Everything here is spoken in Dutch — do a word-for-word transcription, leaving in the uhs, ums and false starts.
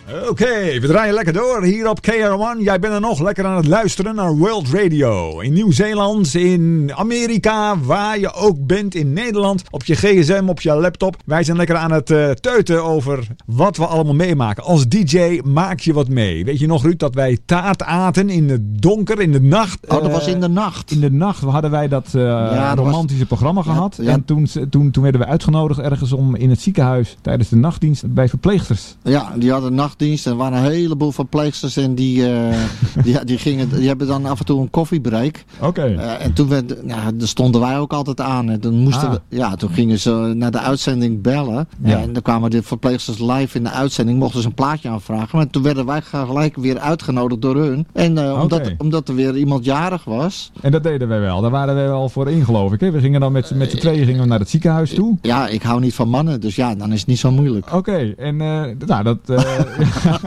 Oké, okay, we draaien lekker door hier op K R één. Jij bent er nog lekker aan het luisteren naar World Radio. In Nieuw-Zeeland, in Amerika, waar je ook bent, in Nederland. Op je gsm, op je laptop. Wij zijn lekker aan het uh, teuten over wat we allemaal meemaken. Als D J maak je wat mee. Weet je nog, Ruud, dat wij taart aten in het donker, in de nacht. Oh, dat uh, was in de nacht. In de nacht hadden wij dat uh, ja, romantische was... programma gehad. Ja, ja. En toen, toen, toen werden we uitgenodigd ergens om in het ziekenhuis tijdens de nachtdienst bij verpleegsters. Ja, die hadden nachtdienst. Er waren een heleboel verpleegsters en die, uh, die, die, gingen, die hebben dan af en toe een koffiebreak. Oké. Okay. Uh, en toen werd, ja, daar stonden wij ook altijd aan. En toen, moesten ah. we, ja, toen gingen ze naar de uitzending bellen. Ja. En dan kwamen de verpleegsters live in de uitzending. Mochten ze een plaatje aanvragen. Maar toen werden wij gelijk weer uitgenodigd door hun. En uh, okay. omdat, omdat er weer iemand jarig was. En dat deden wij wel. Daar waren we wel voor in, geloof ik. Hè? We gingen dan met, met z'n tweeën gingen we naar het ziekenhuis toe. Ja, ik hou niet van mannen. Dus ja, dan is het niet zo moeilijk. Oké. Okay. En uh, nou, dat... Uh,